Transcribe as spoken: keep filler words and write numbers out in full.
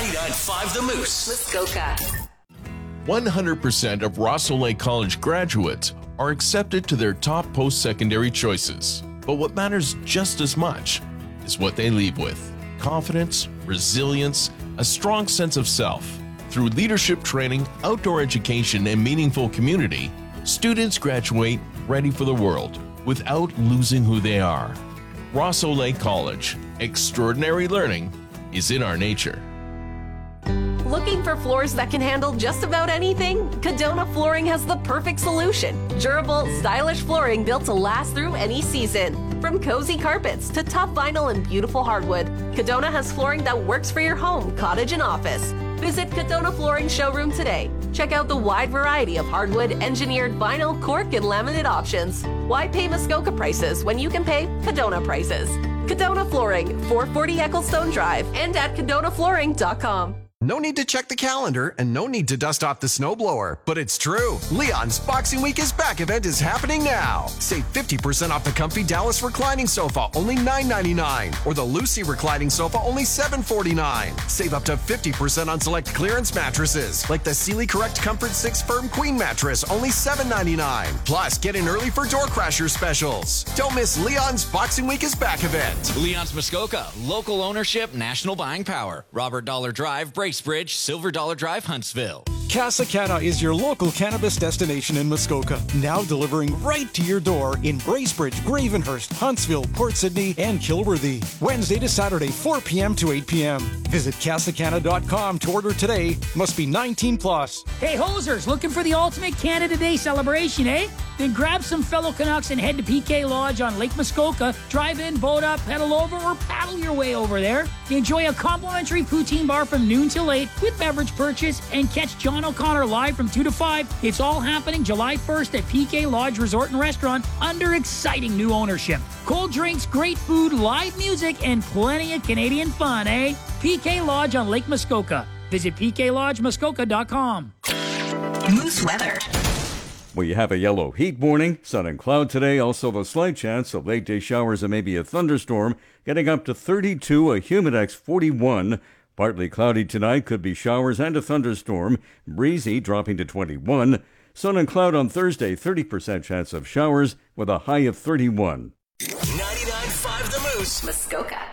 ninety-nine point five The Moose. Muskoka. one hundred percent of Rosso Lake College graduates are accepted to their top post-secondary choices. But what matters just as much is what they leave with. Confidence, resilience, a strong sense of self. Through leadership training, outdoor education, and meaningful community, students graduate ready for the world without losing who they are. Rosso Lake College. Extraordinary learning is in our nature. Looking for floors that can handle just about anything? Cadona Flooring has the perfect solution. Durable, stylish flooring built to last through any season. From cozy carpets to tough vinyl and beautiful hardwood, Cadona has flooring that works for your home, cottage, and office. Visit Cadona Flooring showroom today. Check out the wide variety of hardwood, engineered vinyl, cork, and laminate options. Why pay Muskoka prices when you can pay Cadona prices? Cadona Flooring, four forty Ecclestone Drive, and at cadona flooring dot com. No need to check the calendar and no need to dust off the snowblower, but it's true. Leon's Boxing Week is Back event is happening now. Save fifty percent off the comfy Dallas reclining sofa, only nine ninety-nine, or the Lucy reclining sofa, only seven forty-nine. Save up to fifty percent on select clearance mattresses, like the Sealy Correct Comfort six Firm Queen mattress, only seven ninety-nine. Plus, get in early for door crasher specials. Don't miss Leon's Boxing Week is Back event. Leon's Muskoka, local ownership, national buying power. Robert Dollar Drive, Bracebridge, Silver Dollar Drive, Huntsville. Casa Cana is your local cannabis destination in Muskoka. Now delivering right to your door in Bracebridge, Gravenhurst, Huntsville, Port Sydney, and Kilworthy. Wednesday to Saturday, four p.m. to eight p.m. Visit casa cana dot com to order today. Must be nineteen plus. Hey, hosers, looking for the ultimate Canada Day celebration, eh? Then grab some fellow Canucks and head to P K Lodge on Lake Muskoka. Drive in, boat up, pedal over, or paddle your way over there. Enjoy a complimentary poutine bar from noon till late with beverage purchase and catch John O'Connor live from two to five. It's all happening July first at P K Lodge Resort and Restaurant under exciting new ownership. Cold drinks, great food, live music, and plenty of Canadian fun, eh? P K Lodge on Lake Muskoka. Visit p k lodge muskoka dot com. Moose weather. We have a yellow heat warning, sun and cloud today, also the slight chance of late day showers and maybe a thunderstorm, getting up to thirty-two, a humidex forty-one. Partly cloudy tonight, could be showers and a thunderstorm, breezy dropping to twenty-one. Sun and cloud on Thursday, thirty percent chance of showers with a high of thirty-one. ninety-nine point five The Moose. Muskoka.